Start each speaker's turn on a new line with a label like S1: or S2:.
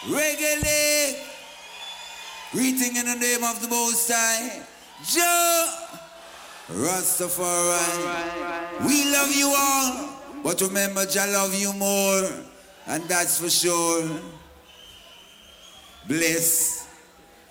S1: Reggae, greeting in the name of the Most High, Jah Rastafari. We love you all, but remember Jah love you more, and that's for sure. Bless.